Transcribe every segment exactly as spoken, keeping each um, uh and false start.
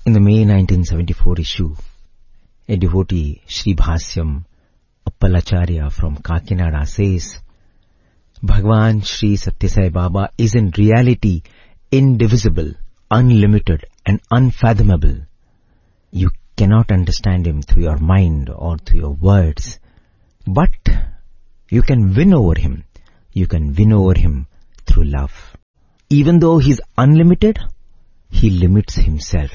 In the May nineteen seventy-four issue, a devotee, Sri Bhasyam Appalacharya from Kakinada says, Bhagwan Sri Satya Sai Baba is in reality indivisible, unlimited and unfathomable. You cannot understand him through your mind or through your words, but you can win over him. You can win over him through love. Even though he is unlimited, he limits himself.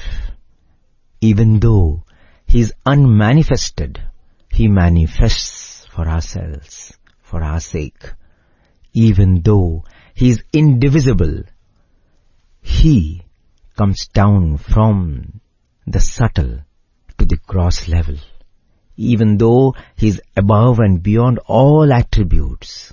Even though he is unmanifested, he manifests for ourselves, for our sake. Even though he is indivisible, he comes down from the subtle to the gross level. Even though he is above and beyond all attributes,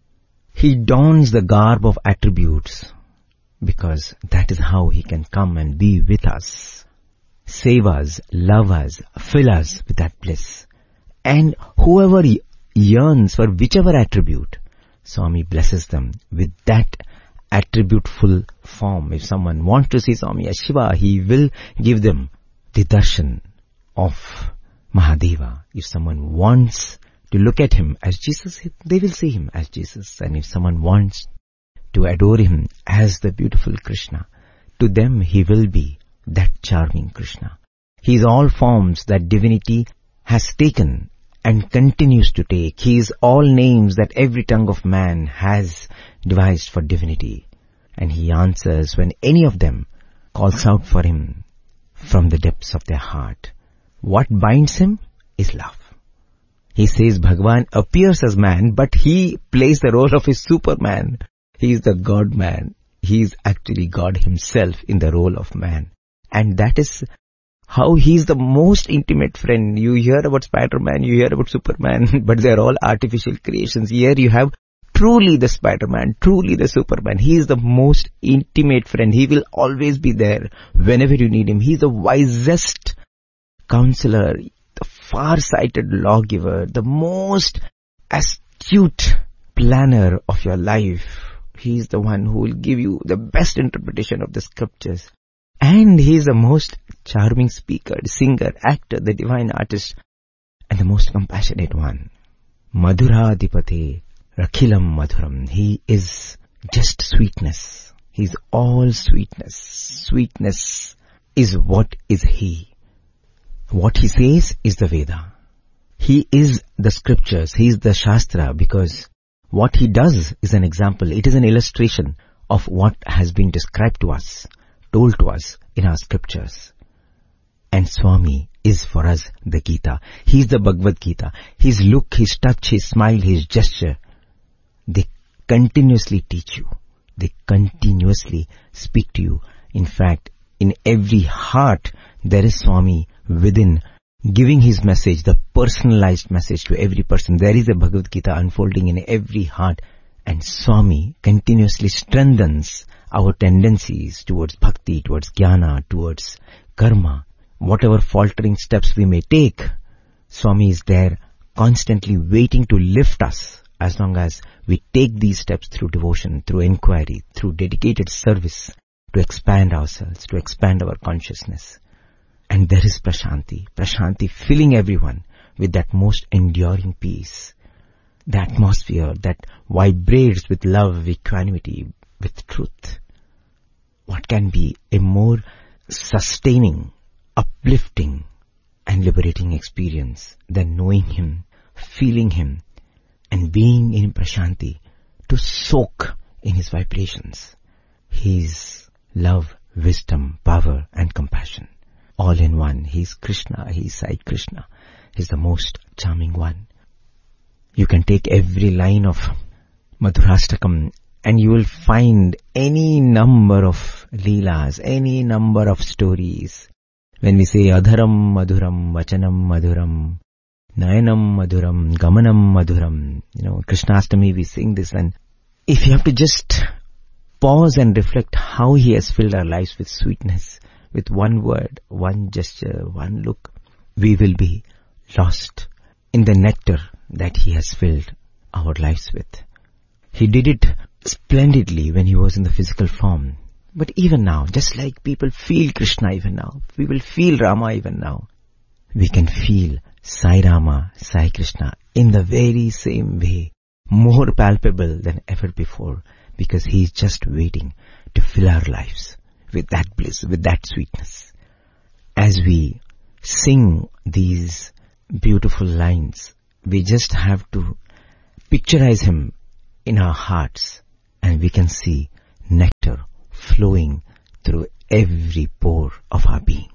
he dons the garb of attributes, because that is how he can come and be with us, save us, love us, fill us with that bliss. And whoever yearns for whichever attribute, Swami blesses them with that attribute-full form. If someone wants to see Swami as Shiva, he will give them the darshan of Mahadeva. If someone wants to look at him as Jesus, they will see him as Jesus. And if someone wants to adore him as the beautiful Krishna, to them he will be that charming Krishna. He is all forms that divinity has taken and continues to take. He is all names that every tongue of man has devised for divinity. And he answers when any of them calls out for him from the depths of their heart. What binds him is love. He says Bhagwan appears as man, but he plays the role of a superman. He is the God-man. He is actually God himself in the role of man. And that is how he is the most intimate friend. You hear about Spider-Man, you hear about Superman, but they are all artificial creations. Here you have truly the Spider-Man, truly the Superman. He is the most intimate friend. He will always be there whenever you need him. He is the wisest counselor, the far-sighted lawgiver, the most astute planner of your life. He is the one who will give you the best interpretation of the scriptures. And he is the most charming speaker, singer, actor, the divine artist, and the most compassionate one. Madhuradipate Rakhilam Madhuram. He is just sweetness. He is all sweetness. Sweetness is what is he. What he says is the Veda. He is the scriptures. He is the Shastra, because what he does is an example. It is an illustration of what has been described to us, told to us in our scriptures. And Swami is for us the Gita. He is the Bhagavad Gita. His look, his touch, his smile, his gesture, they continuously teach you. They continuously speak to you. In fact, in every heart, there is Swami within, giving his message, the personalized message to every person. There is a Bhagavad Gita unfolding in every heart. And Swami continuously strengthens our tendencies towards bhakti, towards jnana, towards karma. Whatever faltering steps we may take, Swami is there constantly waiting to lift us as long as we take these steps through devotion, through inquiry, through dedicated service, to expand ourselves, to expand our consciousness. And there is Prashanti, Prashanti filling everyone with that most enduring peace, the atmosphere that vibrates with love, equanimity, with truth. What can be a more sustaining, uplifting and liberating experience than knowing him, feeling him, and being in Prashanti, to soak in his vibrations, his love, wisdom, power and compassion. All in one. He is Krishna, he is Sai Krishna. He is the most charming one. You can take every line of Madhurashtakam and you will find any number of leelas, any number of stories. When we say Adharam Madhuram, Vachanam Madhuram, Nayanam Madhuram, Gamanam Madhuram, you know, Krishnastami we sing this, and if you have to just pause and reflect how he has filled our lives with sweetness, with one word, one gesture, one look, we will be lost in the nectar that he has filled our lives with. He did it splendidly when he was in the physical form. But even now, just like people feel Krishna even now, people feel Rama even now, we can feel Sai Rama, Sai Krishna in the very same way, more palpable than ever before, because he is just waiting to fill our lives with that bliss, with that sweetness. As we sing these beautiful lines, we just have to picturize him in our hearts, and we can see nectar flowing through every pore of our being.